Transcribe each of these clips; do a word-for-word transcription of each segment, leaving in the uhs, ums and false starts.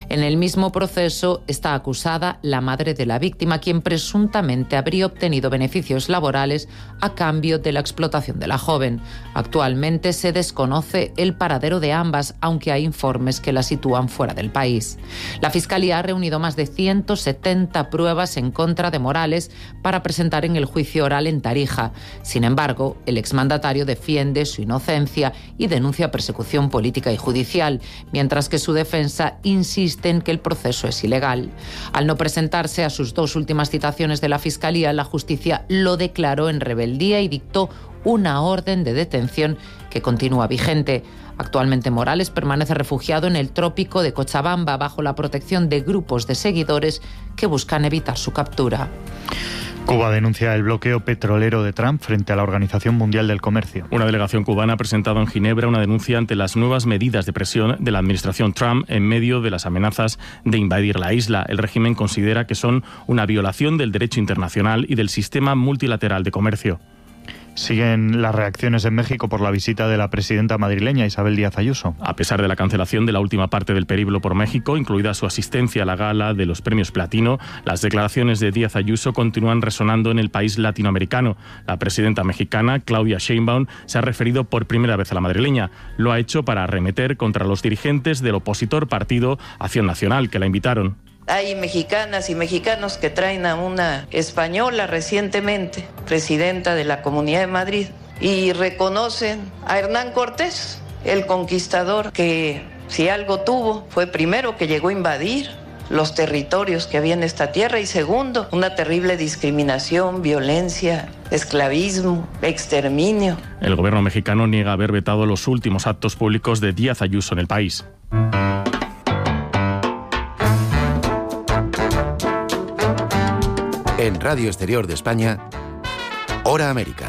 En el mismo proceso está acusada la madre de la víctima, quien presuntamente habría obtenido beneficios laborales a cambio de la explotación de la joven. Actualmente se desconoce el paradero de ambas, aunque hay informes que la sitúan fuera del país. La Fiscalía ha reunido más de ciento setenta pruebas en contra de Morales para presentar en el juicio oral en Tarija. Sin embargo, el exmandatario defiende su inocencia y denuncia persecución política y judicial, mientras que su defensa insiste en que el proceso es ilegal. Al no presentarse a sus dos últimas citaciones de la Fiscalía, la justicia lo declaró en rebeldía y dictó una orden de detención que continúa vigente. Actualmente Morales permanece refugiado en el trópico de Cochabamba bajo la protección de grupos de seguidores que buscan evitar su captura. Cuba denuncia el bloqueo petrolero de Trump frente a la Organización Mundial del Comercio. Una delegación cubana ha presentado en Ginebra una denuncia ante las nuevas medidas de presión de la administración Trump en medio de las amenazas de invadir la isla. El régimen considera que son una violación del derecho internacional y del sistema multilateral de comercio. Siguen las reacciones en México por la visita de la presidenta madrileña Isabel Díaz Ayuso. A pesar de la cancelación de la última parte del periplo por México, incluida su asistencia a la gala de los premios Platino, las declaraciones de Díaz Ayuso continúan resonando en el país latinoamericano. La presidenta mexicana, Claudia Sheinbaum, se ha referido por primera vez a la madrileña. Lo ha hecho para arremeter contra los dirigentes del opositor partido Acción Nacional, que la invitaron. Hay mexicanas y mexicanos que traen a una española recientemente, presidenta de la Comunidad de Madrid, y reconocen a Hernán Cortés, el conquistador que, si algo tuvo, fue primero que llegó a invadir los territorios que había en esta tierra y segundo, una terrible discriminación, violencia, esclavismo, exterminio. El gobierno mexicano niega haber vetado los últimos actos públicos de Díaz Ayuso en el país. En Radio Exterior de España, Hora América.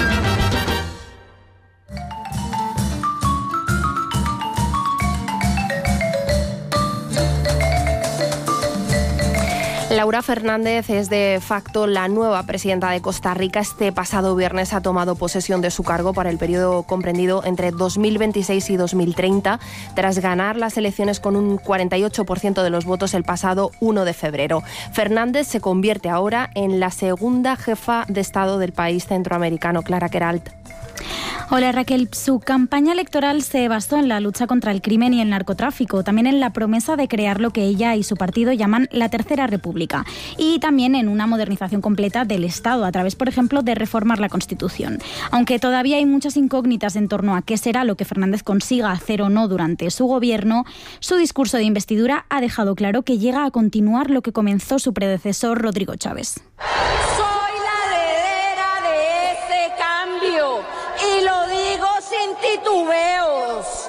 Laura Fernández es de facto la nueva presidenta de Costa Rica. Este pasado viernes ha tomado posesión de su cargo para el periodo comprendido entre dos mil veintiséis y dos mil treinta, tras ganar las elecciones con un cuarenta y ocho por ciento de los votos el pasado uno de febrero. Fernández se convierte ahora en la segunda jefa de Estado del país centroamericano. Clara Queralt. Hola Raquel, su campaña electoral se basó en la lucha contra el crimen y el narcotráfico, también en la promesa de crear lo que ella y su partido llaman la Tercera República y también en una modernización completa del Estado a través, por ejemplo, de reformar la Constitución. Aunque todavía hay muchas incógnitas en torno a qué será lo que Fernández consiga hacer o no durante su gobierno, su discurso de investidura ha dejado claro que llega a continuar lo que comenzó su predecesor Rodrigo Chávez. Soy la heredera de ese cambio. Y lo digo sin titubeos,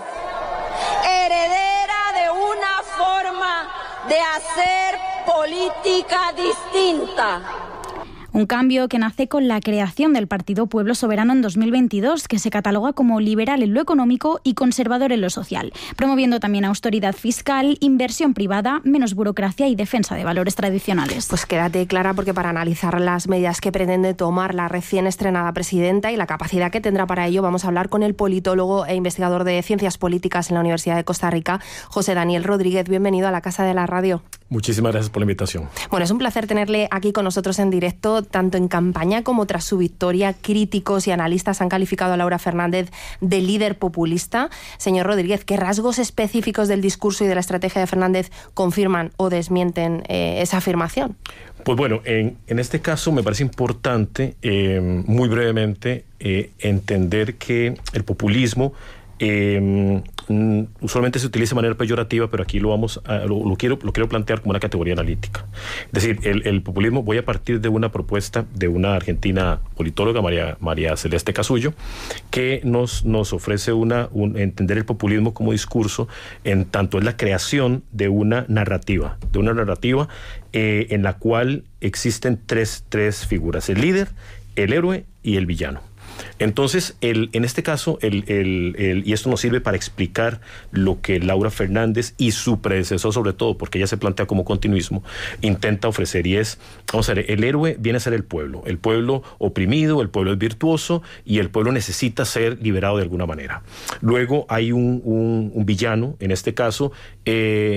heredera de una forma de hacer política distinta. Un cambio que nace con la creación del Partido Pueblo Soberano en dos mil veintidós, que se cataloga como liberal en lo económico y conservador en lo social, promoviendo también austeridad fiscal, inversión privada, menos burocracia y defensa de valores tradicionales. Pues quédate, Clara, porque para analizar las medidas que pretende tomar la recién estrenada presidenta y la capacidad que tendrá para ello, vamos a hablar con el politólogo e investigador de Ciencias Políticas en la Universidad de Costa Rica, José Daniel Rodríguez. Bienvenido a la Casa de la Radio. Muchísimas gracias por la invitación. Bueno, es un placer tenerle aquí con nosotros en directo, tanto en campaña como tras su victoria. Críticos y analistas han calificado a Laura Fernández de líder populista. Señor Rodríguez, ¿qué rasgos específicos del discurso y de la estrategia de Fernández confirman o desmienten eh, esa afirmación? Pues bueno, en, en este caso me parece importante, eh, muy brevemente, eh, entender que el populismo Eh, usualmente se utiliza de manera peyorativa, pero aquí lo vamos a, lo, lo quiero lo quiero plantear como una categoría analítica. Es decir, el, el populismo, voy a partir de una propuesta de una argentina politóloga, María, María Celeste Casullo, que nos, nos ofrece una, un, entender el populismo como discurso, en tanto es la creación de una narrativa, de una narrativa eh, en la cual existen tres, tres figuras: el líder, el héroe y el villano. Entonces, el, en este caso, el, el, el, y esto nos sirve para explicar lo que Laura Fernández y su predecesor, sobre todo, porque ella se plantea como continuismo, intenta ofrecer, y es, vamos a ver, el héroe viene a ser el pueblo, el pueblo oprimido, el pueblo es virtuoso y el pueblo necesita ser liberado de alguna manera. Luego hay un, un, un villano, en este caso, eh,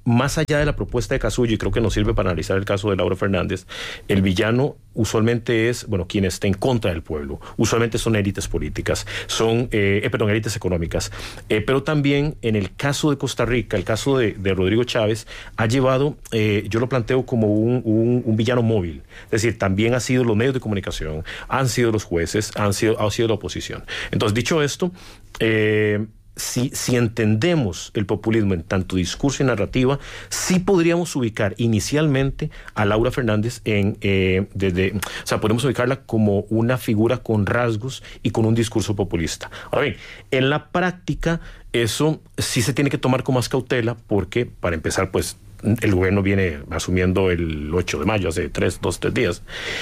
más allá de la propuesta de Casulla, y creo que nos sirve para analizar el caso de Laura Fernández, el villano usualmente es, bueno, quien está en contra del pueblo. Usualmente son élites políticas, son, eh, eh, perdón, élites económicas. Eh, pero también en el caso de Costa Rica, el caso de, de Rodrigo Chávez, ha llevado, eh, yo lo planteo como un, un, un villano móvil. Es decir, también han sido los medios de comunicación, han sido los jueces, han sido, ha sido la oposición. Entonces, dicho esto, eh, Si, si entendemos el populismo en tanto discurso y narrativa, sí podríamos ubicar inicialmente a Laura Fernández en, eh, desde, o sea, podemos ubicarla como una figura con rasgos y con un discurso populista. Ahora bien, en la práctica eso sí se tiene que tomar con más cautela porque, para empezar, pues el gobierno viene asumiendo el ocho de mayo, hace tres, dos, tres días,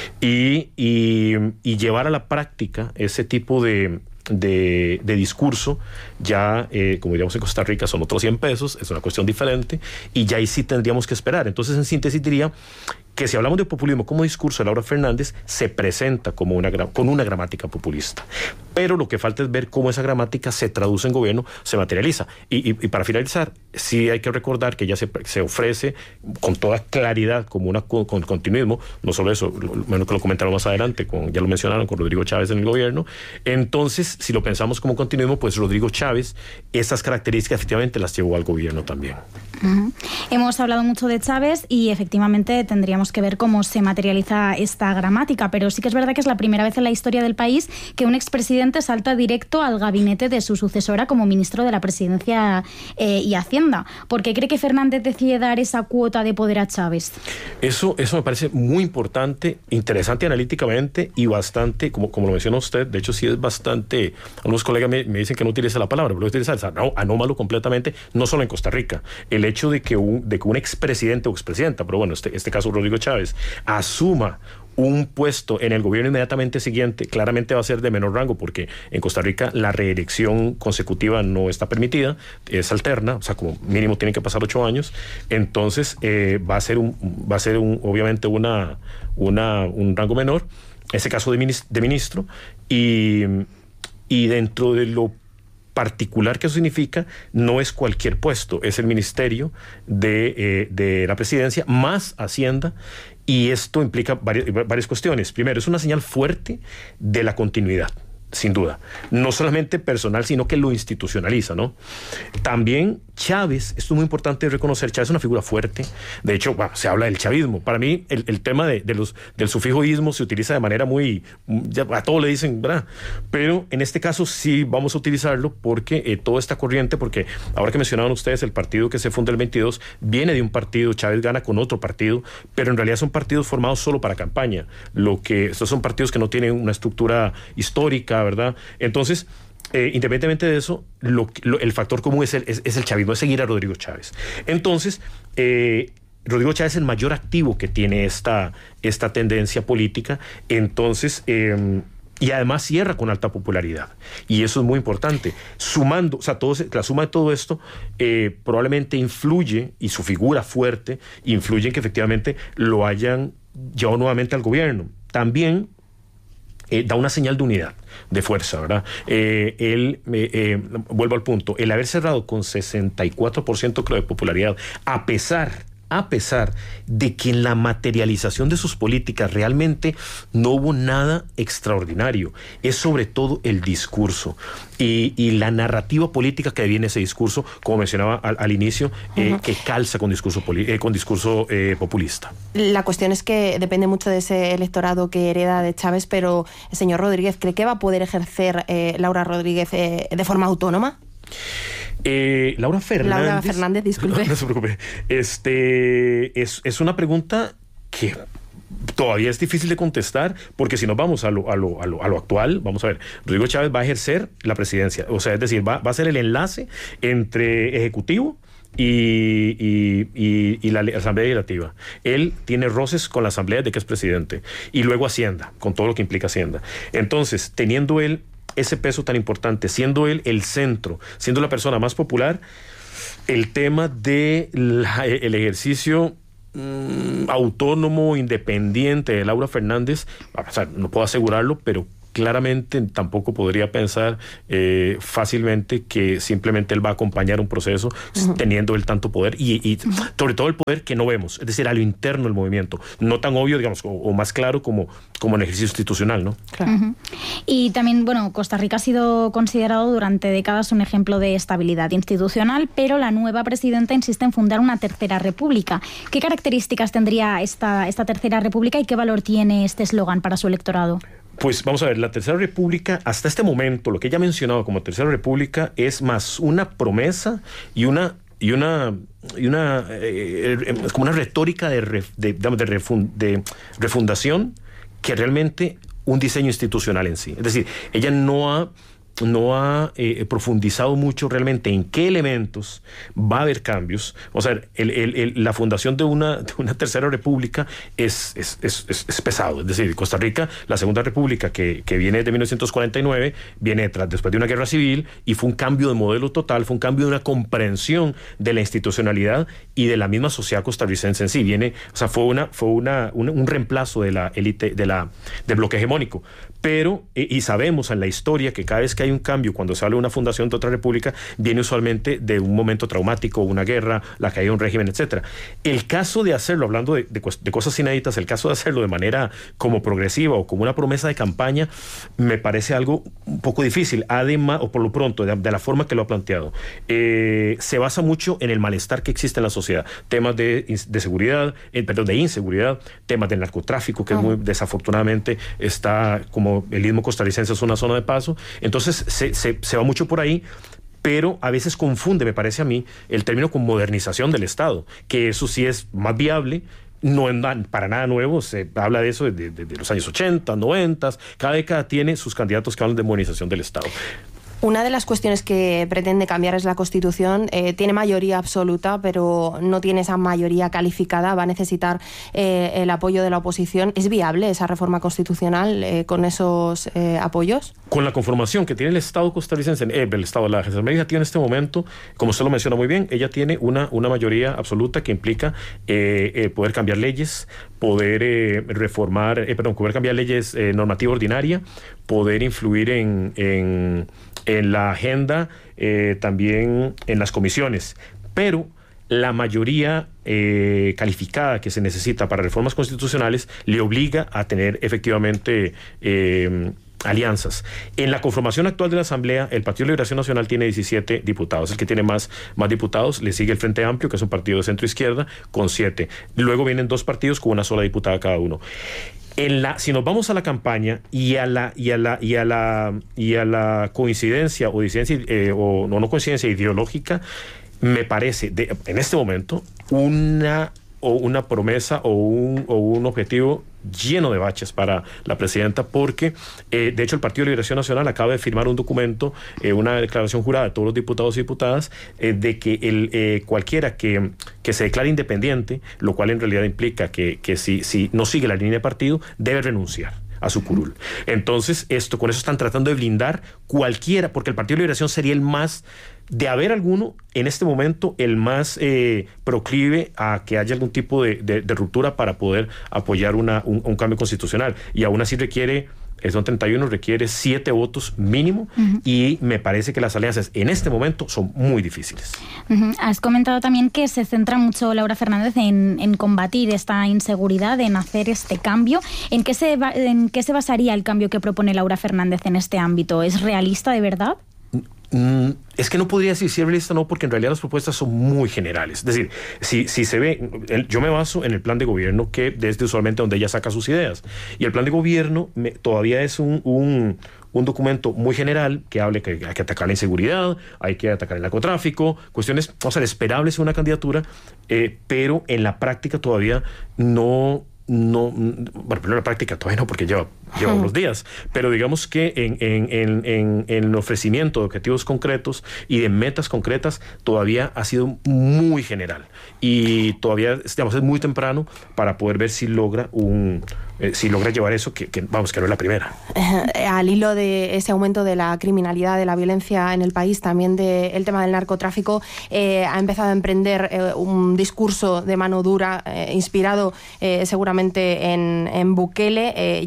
y, y, y llevar a la práctica ese tipo de De, de discurso, ya, eh, como diríamos en Costa Rica, son otros cien pesos, es una cuestión diferente, y ya ahí sí tendríamos que esperar. Entonces, en síntesis, diría que si hablamos de populismo como discurso de Laura Fernández, se presenta como una, con una gramática populista. Pero lo que falta es ver cómo esa gramática se traduce en gobierno, se materializa. Y, y, y para finalizar, sí hay que recordar que ella se, se ofrece con toda claridad como una con, con continuismo, no solo eso, menos que lo comentaron más adelante, con, ya lo mencionaron, con Rodrigo Chávez en el gobierno. Entonces, si lo pensamos como continuismo, pues Rodrigo Chávez, esas características efectivamente las llevó al gobierno también. Uh-huh. Hemos hablado mucho de Chávez y efectivamente tendríamos que ver cómo se materializa esta gramática, pero sí que es verdad que es la primera vez en la historia del país que un expresidente salta directo al gabinete de su sucesora como ministro de la Presidencia eh, y Hacienda. ¿Por qué cree que Fernández decide dar esa cuota de poder a Chávez? Eso, eso me parece muy importante, interesante analíticamente y bastante, como, como lo menciona usted, de hecho sí es bastante, algunos colegas me, me dicen que no utilice la palabra, pero lo utiliza, es anómalo completamente, no solo en Costa Rica. El hecho de que un, de que un expresidente o expresidenta, pero bueno, este, este caso Rodrigo Chávez, asuma un puesto en el gobierno inmediatamente siguiente, claramente va a ser de menor rango, porque en Costa Rica la reelección consecutiva no está permitida, es alterna, o sea, como mínimo tienen que pasar ocho años, entonces eh, va a ser, un, va a ser un, obviamente una, una, un rango menor, ese caso de ministro, de ministro y, y dentro de lo particular que eso significa, no es cualquier puesto, es el ministerio de, eh, de la presidencia más Hacienda, y esto implica varias, varias cuestiones. Primero, es una señal fuerte de la continuidad, sin duda, no solamente personal, sino que lo institucionaliza, ¿no? También Chávez, esto es muy importante reconocer, Chávez es una figura fuerte, de hecho, bueno, se habla del chavismo, para mí el, el tema de, de los, del sufijo ismo se utiliza de manera muy, ya, a todo le dicen, ¿verdad? Pero en este caso sí vamos a utilizarlo porque eh, toda esta corriente, porque ahora que mencionaban ustedes, el partido que se funda el veintidós viene de un partido, Chávez gana con otro partido, pero en realidad son partidos formados solo para campaña, lo que, estos son partidos que no tienen una estructura histórica, ¿verdad? Entonces, eh, independientemente de eso, lo, lo, el factor común es el, es, es el chavismo, es seguir a Rodrigo Chávez. Entonces, eh, Rodrigo Chávez es el mayor activo que tiene esta, esta tendencia política, entonces, eh, y además cierra con alta popularidad, y eso es muy importante. Sumando, o sea, todo, la suma de todo esto eh, probablemente influye, y su figura fuerte influye en que efectivamente lo hayan llevado nuevamente al gobierno. También Eh, da una señal de unidad, de fuerza, ¿verdad? Eh, él, eh, eh, vuelvo al punto, el haber cerrado con sesenta y cuatro por ciento creo de popularidad, a pesar, a pesar de que en la materialización de sus políticas realmente no hubo nada extraordinario, es sobre todo el discurso y, y la narrativa política que viene ese discurso, como mencionaba al, al inicio, eh, uh-huh. que calza con discurso, poli, eh, con discurso eh, populista. La cuestión es que depende mucho de ese electorado que hereda de Chávez, pero el señor Rodríguez, ¿cree que va a poder ejercer eh, Laura Rodríguez eh, de forma autónoma? Eh, Laura Fernández. Laura Fernández, disculpe. No, no se preocupe. Este, es, es una pregunta que todavía es difícil de contestar, porque si nos vamos a lo, a lo, a lo, a lo actual, vamos a ver, Rodrigo Chávez va a ejercer la presidencia, o sea, es decir, va, va a ser el enlace entre Ejecutivo y, y, y, y la Asamblea Legislativa. Él tiene roces con la Asamblea de que es presidente, y luego Hacienda, con todo lo que implica Hacienda. Entonces, teniendo él ese peso tan importante, siendo él el centro, siendo la persona más popular, el tema de la, el ejercicio mmm, autónomo, independiente de Laura Fernández, o sea, no puedo asegurarlo, pero claramente tampoco podría pensar eh, fácilmente que simplemente él va a acompañar un proceso uh-huh. teniendo él tanto poder y, y uh-huh. sobre todo el poder que no vemos, es decir, a lo interno del movimiento, no tan obvio, digamos, o, o más claro como, como en el ejercicio institucional, ¿no? Claro. Uh-huh. Y también, bueno, Costa Rica ha sido considerado durante décadas un ejemplo de estabilidad institucional, pero la nueva presidenta insiste en fundar una tercera república. ¿Qué características tendría esta, esta tercera república y qué valor tiene este eslogan para su electorado? Pues vamos a ver, la Tercera República, hasta este momento, lo que ella ha mencionado como Tercera República es más una promesa y una y una y una eh, eh, como una retórica de, ref, de, de, de, refund, de refundación que realmente un diseño institucional en sí. Es decir, ella no ha no ha eh, profundizado mucho realmente en qué elementos va a haber cambios. O sea, el, el, el, la fundación de una, de una tercera república es, es, es, es, es pesado. Es decir, Costa Rica, la segunda república que, que viene de mil novecientos cuarenta y nueve, viene tras, después de una guerra civil y fue un cambio de modelo total, fue un cambio de una comprensión de la institucionalidad y de la misma sociedad costarricense en sí. Viene, o sea, fue, una, fue una, un, un reemplazo de la élite, de la, del bloque hegemónico. Pero, y sabemos en la historia que cada vez que hay un cambio, cuando se habla de una fundación de otra república, viene usualmente de un momento traumático, una guerra, la caída de un régimen, etcétera. El caso de hacerlo, hablando de, de, de cosas inéditas, el caso de hacerlo de manera como progresiva o como una promesa de campaña, me parece algo un poco difícil, además, o por lo pronto, de, de la forma que lo ha planteado. Eh, se basa mucho en el malestar que existe en la sociedad, temas de, de seguridad, eh, perdón, de inseguridad, temas del narcotráfico, que oh. muy desafortunadamente está como el istmo costarricense es una zona de paso, entonces se, se, se va mucho por ahí, pero a veces confunde, me parece a mí, el término con modernización del Estado, que eso sí es más viable, no es para nada nuevo, se habla de eso desde de, de los años ochenta, noventa, cada década tiene sus candidatos que hablan de modernización del Estado. Una de las cuestiones que pretende cambiar es la Constitución. Eh, tiene mayoría absoluta, pero no tiene esa mayoría calificada. Va a necesitar eh, el apoyo de la oposición. ¿Es viable esa reforma constitucional eh, con esos eh, apoyos? Con la conformación que tiene el Estado costarricense, eh, el Estado, la Gendarmería tiene en este momento, como usted lo menciona muy bien, ella tiene una, una mayoría absoluta que implica eh, eh, poder cambiar leyes, poder eh, reformar, eh, perdón, poder cambiar leyes eh, normativa ordinaria, poder influir en, en, en la agenda, eh, también en las comisiones. Pero la mayoría eh, calificada que se necesita para reformas constitucionales le obliga a tener efectivamente eh, alianzas. En la conformación actual de la Asamblea, el Partido de Liberación Nacional tiene diecisiete diputados. El que tiene más, más diputados, le sigue el Frente Amplio, que es un partido de centro-izquierda, con siete. Luego vienen dos partidos con una sola diputada cada uno. En la, si nos vamos a la campaña y a la y a la y a la y a la coincidencia o disidencia eh, o no, no coincidencia ideológica, me parece de, en este momento una o una promesa o un, o un objetivo lleno de baches para la presidenta, porque eh, de hecho el Partido de Liberación Nacional acaba de firmar un documento, eh, una declaración jurada de todos los diputados y diputadas, eh, de que el, eh, cualquiera que, que se declare independiente, lo cual en realidad implica que, que si, si no sigue la línea de partido, debe renunciar a su curul. Entonces, esto, con eso están tratando de blindar cualquiera, porque el Partido de Liberación sería el más, de haber alguno, en este momento, el más eh, proclive a que haya algún tipo de, de, de ruptura para poder apoyar una, un, un cambio constitucional. Y aún así requiere, son treinta y uno, requiere siete votos mínimo, uh-huh. y me parece que las alianzas en este momento son muy difíciles. Uh-huh. Has comentado también que se centra mucho Laura Fernández en, en combatir esta inseguridad, en hacer este cambio. ¿En qué, se va, ¿En qué se basaría el cambio que propone Laura Fernández en este ámbito? ¿Es realista de verdad? Es que no podría decir si es realista o no, porque en realidad las propuestas son muy generales. Es decir, si, si se ve, el, yo me baso en el plan de gobierno, que desde usualmente donde ella saca sus ideas. Y el plan de gobierno me, todavía es un, un, un documento muy general que hable que hay que atacar la inseguridad, hay que atacar el narcotráfico, cuestiones, o sea, esperables en una candidatura, eh, pero en la práctica todavía no... No, bueno, pero en la práctica todavía no, porque lleva, lleva unos días, pero digamos que en, en, en, en, en el ofrecimiento de objetivos concretos y de metas concretas todavía ha sido muy general y todavía, digamos, es muy temprano para poder ver si logra un eh, si logra llevar eso, que, que vamos, que no es la primera. Eh, al hilo de ese aumento de la criminalidad, de la violencia en el país, también del tema del narcotráfico, eh, ha empezado a emprender eh, un discurso de mano dura, eh, inspirado eh, seguramente en, en Bukele. Eh, ya prevé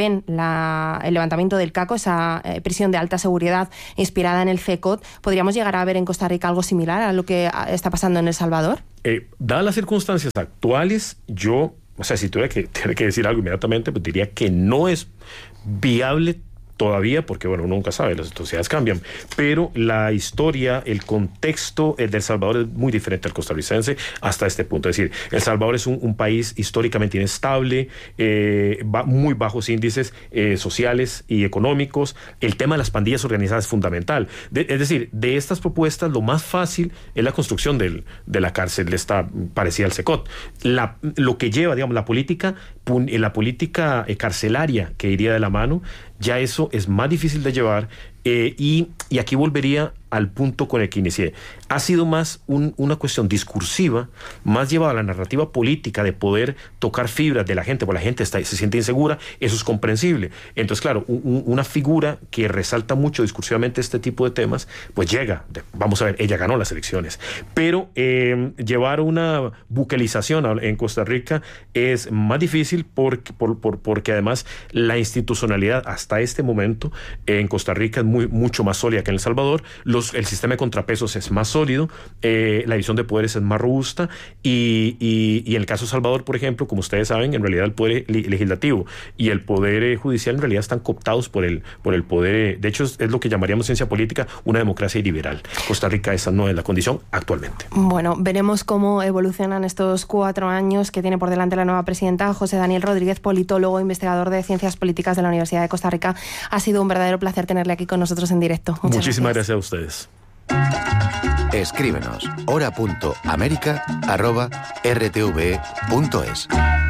prevén la, el levantamiento del CACO, esa eh, prisión de alta seguridad inspirada en el C E C O T, ¿podríamos llegar a ver en Costa Rica algo similar a lo que está pasando en El Salvador? Eh, dadas las circunstancias actuales, yo, o sea, si tuviera que, tuviera que decir algo inmediatamente, pues diría que no es viable todavía, porque bueno, uno nunca sabe, las sociedades cambian, pero la historia, el contexto el de El Salvador es muy diferente al costarricense hasta este punto. Es decir, El Salvador es un, un país históricamente inestable, eh, va, muy bajos índices eh, sociales y económicos. El tema de las pandillas organizadas es fundamental. De, es decir, de estas propuestas, lo más fácil es la construcción del, de la cárcel de esta parecida al C E C O T. La, lo que lleva, digamos, la política, la política carcelaria que iría de la mano, ya eso es más difícil de llevar eh, y, y aquí volvería al punto con el que inicié. Ha sido más un, una cuestión discursiva, más llevada a la narrativa política de poder tocar fibras de la gente, porque la gente está, se siente insegura, eso es comprensible. Entonces, claro, un, una figura que resalta mucho discursivamente este tipo de temas, pues llega, vamos a ver, ella ganó las elecciones. Pero eh, llevar una bucalización en Costa Rica es más difícil porque, por, por, porque además la institucionalidad hasta este momento en Costa Rica es muy, mucho más sólida que en El Salvador. Los el sistema de contrapesos es más sólido, eh, la división de poderes es más robusta y, y, y en el caso de Salvador, por ejemplo, como ustedes saben, en realidad el poder legislativo y el poder eh, judicial en realidad están cooptados por el, por el poder, eh, de hecho es, es lo que llamaríamos ciencia política una democracia liberal. Costa Rica esa no es la condición actualmente. Bueno, veremos cómo evolucionan estos cuatro años que tiene por delante la nueva presidenta. José Daniel Rodríguez, politólogo, investigador de ciencias políticas de la Universidad de Costa Rica. Ha sido un verdadero placer tenerle aquí con nosotros en directo. Muchas Muchísimas gracias. gracias a ustedes. Escríbenos hora punto américa arroba r t v punto es.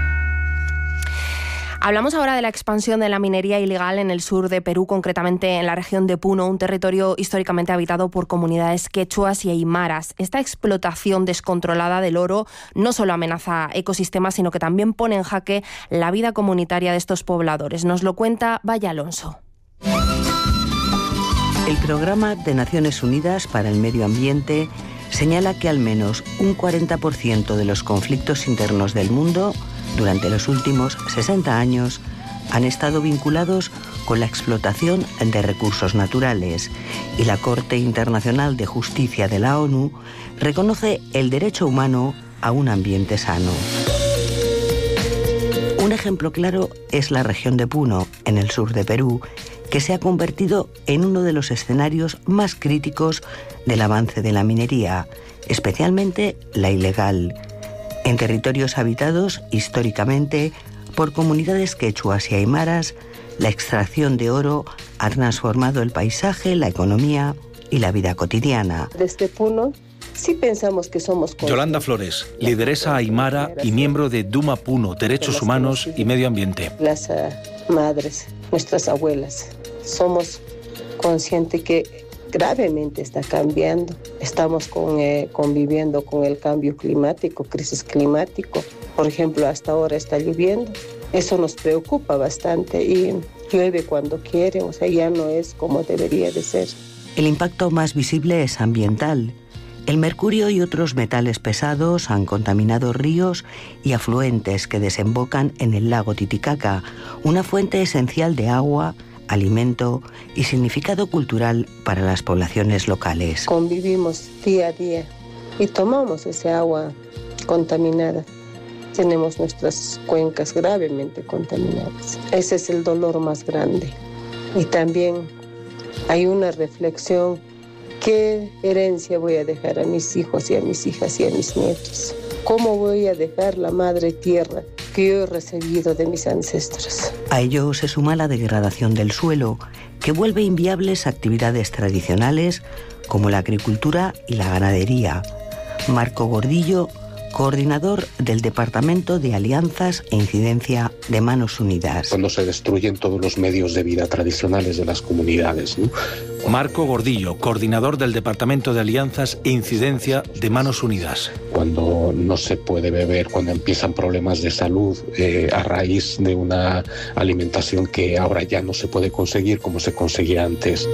Hablamos ahora de la expansión de la minería ilegal en el sur de Perú, concretamente en la región de Puno, un territorio históricamente habitado por comunidades quechuas y aymaras. Esta explotación descontrolada del oro no solo amenaza ecosistemas, sino que también pone en jaque la vida comunitaria de estos pobladores. Nos lo cuenta Vaya Alonso. El Programa de Naciones Unidas para el Medio Ambiente señala que al menos un cuarenta por ciento de los conflictos internos del mundo durante los últimos sesenta años han estado vinculados con la explotación de recursos naturales y la Corte Internacional de Justicia de la ONU reconoce el derecho humano a un ambiente sano. Un ejemplo claro es la región de Puno, en el sur de Perú, que se ha convertido en uno de los escenarios más críticos del avance de la minería, especialmente la ilegal. En territorios habitados históricamente por comunidades quechuas y aymaras, la extracción de oro ha transformado el paisaje, la economía y la vida cotidiana. Desde Puno sí pensamos que somos... Yolanda Flores, lideresa aymara y miembro de Duma Puno, Derechos Humanos y Medio Ambiente. Las uh, madres, nuestras abuelas, somos conscientes que gravemente está cambiando. Estamos con, eh, conviviendo con el cambio climático, crisis climático. Por ejemplo, hasta ahora está lloviendo. Eso nos preocupa bastante y llueve cuando quiere, o sea, ya no es como debería de ser. El impacto más visible es ambiental. El mercurio y otros metales pesados han contaminado ríos y afluentes que desembocan en el lago Titicaca, una fuente esencial de agua, alimento y significado cultural para las poblaciones locales. Convivimos día a día y tomamos ese agua contaminada. Tenemos nuestras cuencas gravemente contaminadas. Ese es el dolor más grande. Y también hay una reflexión: ¿qué herencia voy a dejar a mis hijos y a mis hijas y a mis nietos? ¿Cómo voy a dejar la madre tierra que yo he recibido de mis ancestros? A ello se suma la degradación del suelo, que vuelve inviables actividades tradicionales como la agricultura y la ganadería. Marco Gordillo, coordinador del Departamento de Alianzas e Incidencia de Manos Unidas. Cuando se destruyen todos los medios de vida tradicionales de las comunidades, ¿no? Marco Gordillo, coordinador del Departamento de Alianzas e Incidencia de Manos Unidas. Cuando no se puede beber, cuando empiezan problemas de salud eh, a raíz de una alimentación que ahora ya no se puede conseguir como se conseguía antes.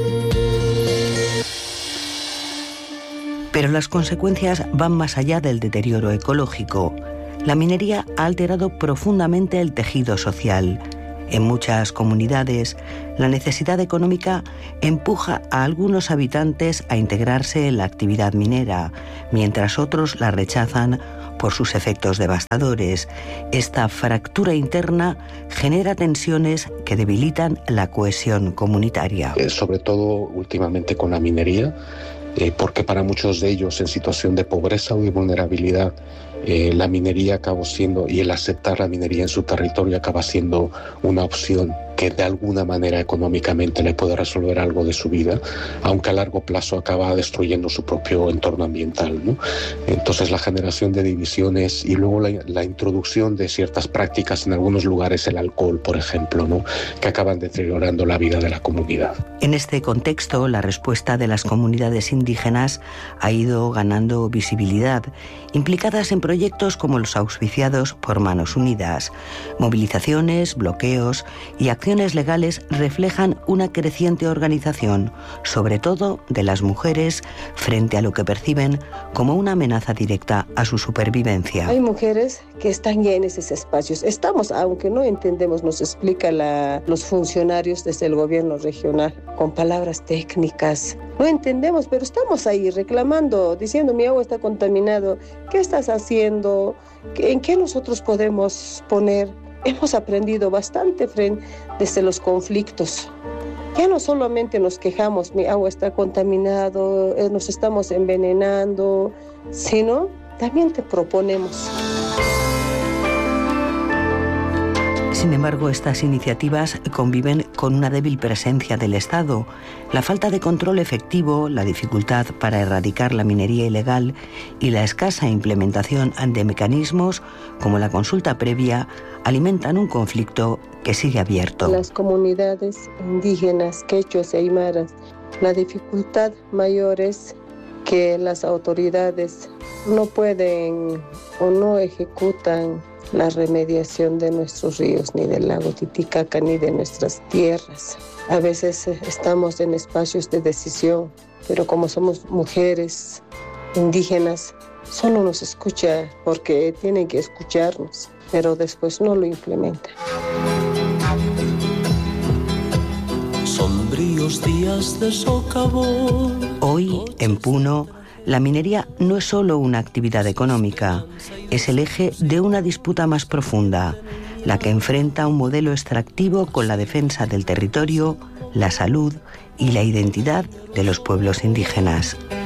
Pero las consecuencias van más allá del deterioro ecológico. La minería ha alterado profundamente el tejido social. En muchas comunidades, la necesidad económica empuja a algunos habitantes a integrarse en la actividad minera, mientras otros la rechazan por sus efectos devastadores. Esta fractura interna genera tensiones que debilitan la cohesión comunitaria. Eh, sobre todo últimamente con la minería, eh, porque para muchos de ellos en situación de pobreza o de vulnerabilidad, eh, la minería acaba siendo, y el aceptar la minería en su territorio acaba siendo una opción que de alguna manera económicamente le puede resolver algo de su vida, aunque a largo plazo acaba destruyendo su propio entorno ambiental, ¿no? Entonces la generación de divisiones y luego la, la introducción de ciertas prácticas, en algunos lugares el alcohol, por ejemplo, ¿no?, que acaban deteriorando la vida de la comunidad. En este contexto, la respuesta de las comunidades indígenas ha ido ganando visibilidad, implicadas en proyectos como los auspiciados por Manos Unidas. Movilizaciones, bloqueos y acciones legales reflejan una creciente organización, sobre todo de las mujeres, frente a lo que perciben como una amenaza directa a su supervivencia. Hay mujeres que están ya en esos espacios. Estamos, aunque no entendemos, nos explica la, los funcionarios desde el gobierno regional, con palabras técnicas. No entendemos, pero estamos ahí reclamando, diciendo mi agua está contaminado. ¿Qué estás haciendo? ¿En qué nosotros podemos poner? Hemos aprendido bastante frente desde los conflictos. Ya no solamente nos quejamos, mi agua está contaminado, nos estamos envenenando, sino también te proponemos. Sin embargo, estas iniciativas conviven con una débil presencia del Estado. La falta de control efectivo, la dificultad para erradicar la minería ilegal y la escasa implementación de mecanismos como la consulta previa alimentan un conflicto que sigue abierto. Las comunidades indígenas, quechuas e aymaras, la dificultad mayor es que las autoridades no pueden o no ejecutan la remediación de nuestros ríos, ni del lago Titicaca, ni de nuestras tierras. A veces estamos en espacios de decisión, pero como somos mujeres indígenas, solo nos escucha porque tienen que escucharnos, pero después no lo implementan. Sombríos días de socavón. Hoy, en Puno, la minería no es solo una actividad económica, es el eje de una disputa más profunda, la que enfrenta un modelo extractivo con la defensa del territorio, la salud y la identidad de los pueblos indígenas.